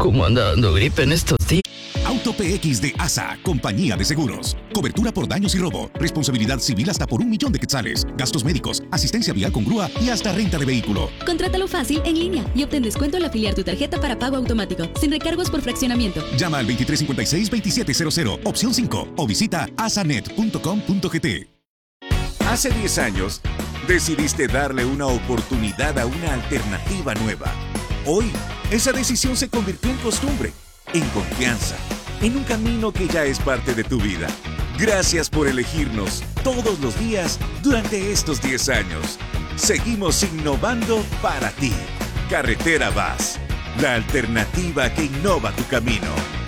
¿Cómo anda dando gripe en estos días? Auto PX de ASA, compañía de seguros. Cobertura por daños y robo. Responsabilidad civil hasta por 1.000.000 de quetzales. Gastos médicos, asistencia vial con grúa y hasta renta de vehículo. Contrátalo fácil en línea y obtén descuento al afiliar tu tarjeta para pago automático, sin recargos por fraccionamiento. Llama al 2356-2700, opción 5, o visita asanet.com.gt. Hace 10 años, decidiste darle una oportunidad a una alternativa nueva. Hoy, esa decisión se convirtió en costumbre, en confianza, en un camino que ya es parte de tu vida. Gracias por elegirnos todos los días durante estos 10 años. Seguimos innovando para ti. Carretera VAS, la alternativa que innova tu camino.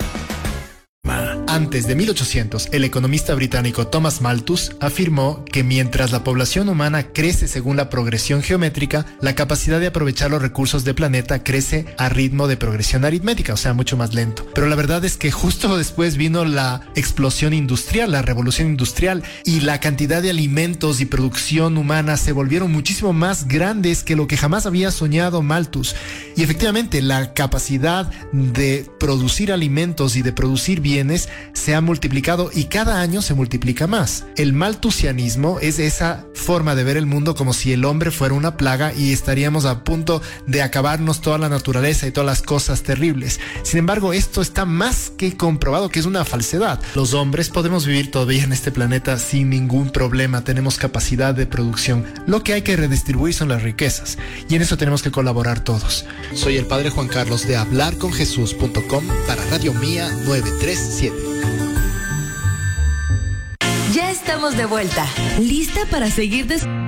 Antes de 1800, el economista británico Thomas Malthus afirmó que mientras la población humana crece según la progresión geométrica, la capacidad de aprovechar los recursos del planeta crece a ritmo de progresión aritmética, o sea, mucho más lento. Pero la verdad es que justo después vino la explosión industrial, la revolución industrial, y la cantidad de alimentos y producción humana se volvieron muchísimo más grandes que lo que jamás había soñado Malthus. Y efectivamente, la capacidad de producir alimentos y de producir bienes se ha multiplicado y cada año se multiplica más. El malthusianismo es esa forma de ver el mundo como si el hombre fuera una plaga y estaríamos a punto de acabarnos toda la naturaleza y todas las cosas terribles. Sin embargo, esto está más que comprobado que es una falsedad. Los hombres podemos vivir todavía en este planeta sin ningún problema, tenemos capacidad de producción. Lo que hay que redistribuir son las riquezas y en eso tenemos que colaborar todos. Soy el Padre Juan Carlos de hablarconjesús.com para Radio Mía 937. Ya estamos de vuelta, lista para seguir